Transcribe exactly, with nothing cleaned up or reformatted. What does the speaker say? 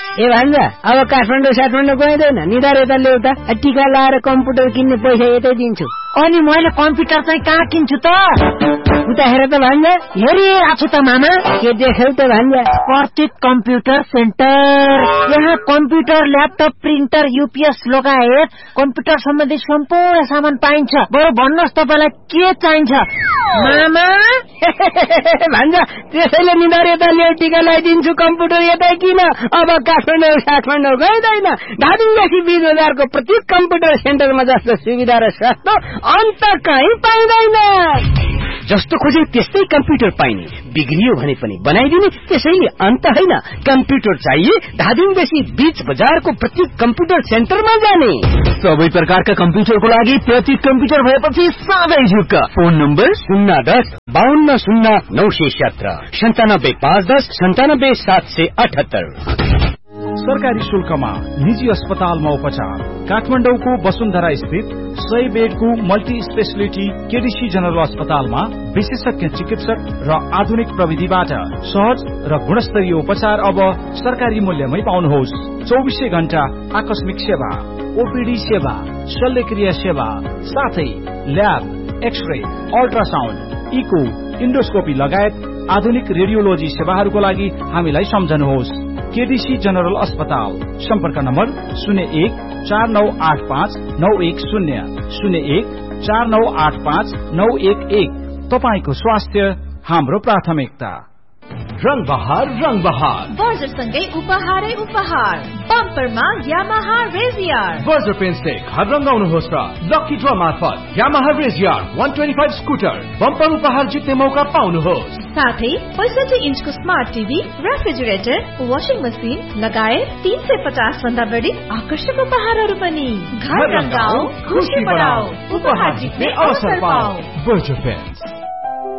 ए भान्जा अब काठमाडौँ साठमाडौँ गइँदैन निधार यता ल्याउ त टिका लाएर कम्प्युटर किन्ने पैसा यतै दिन्छु अनि मैले कम्प्युटर चाहिँ कहाँ किन्छु त उता हेर त भान्जा हेरिरहेको छु त मामा के देख्यौ त भान्जा प्रतीक कम्प्युटर सेन्टर यहाँ कम्प्युटर ल्यापटप प्रिन्टर युपीएस लगायत कम्प्युटर सम्बन्धी सम्पूर्ण सामान पाइन्छ बरु भन्नुहोस् तपाईँलाई के चाहिन्छ मामा भान्जा त्यसैले निधार यता ल्याउ टिका लगाइदिन्छु कम्प्युटर यतै किन अब काठमाडौँ साठमाडौँ गइँदैन धादिङदेखि बीस बजारको प्रत्येक कम्प्युटर सेन्टरमा जस्तो सुविधा र सस्तो अन्त कहीँ पाइँदैन जस्तो खोजे त्यस्तै कम्प्युटर पाइने बिग्रियो भने पनि बनाइदिने त्यसैले अन्त होइन कम्प्युटर चाहिए धादिङदेखि बीच बजारको प्रत्येक कम्प्युटर सेन्टरमा जाने सबै प्रकारका कम्प्युटरको लागि प्रत्येक कम्प्युटर भएपछि साधै झुक्क फोन नम्बर शून्य दस बाहन्न शून्य नौ सय सत्र सन्तानब्बे पाँच दस सन्तानब्बे सात सय अठहत्तर सरकारी शुल्कमा निजी अस्पतालमा उपचार काठमाडौँको वसुन्धरा स्थित सय बेडको मल्टी स्पेशलिटी केडीसी जनरल अस्पतालमा विशेषज्ञ चिकित्सक र आधुनिक प्रविधिबाट सहज र गुणस्तरीय उपचार अब सरकारी मूल्यमै पाउनुहोस् चौबिसै घण्टा आकस्मिक सेवा ओपीडी सेवा शल्यक्रिया सेवा साथै lab x-ray ultrasound eco endoscopy लगायत आधुनिक रेडियोलोजी सेवाहरूको लागि हामीलाई सम्झनुहोस् केडीसी जनरल अस्पताल सम्पर्क नम्बर शून्य एक चार नौ आठ पाँच नौ एक शून्य शून्य एक चार नौ आठ पाँच नौ एक एक तपाईको स्वास्थ्य हाम्रो प्राथमिकता रंग बहार रंग बहार बर्जरसँगै उपहारै उपहार बम्परमा यामाहा रेजियर बर्जर पेन्टले घर रंगाउनुहोस् र लकी ड्र मार्फत यामाहा रेजियर एक सय पच्चीस स्कुटर बम्पर उपहार जित्ने मौका पाउनुहोस् साथै पैंसठी इन्चको smart TV refrigerator washing machine लगायत तीन सय पचास भन्दा बढी आकर्षक उपहारहरू पनि घर रंगाऊ खुशी बढाऊ उपहार जित्ने अवसर पाऊ बर्जर पेन्ट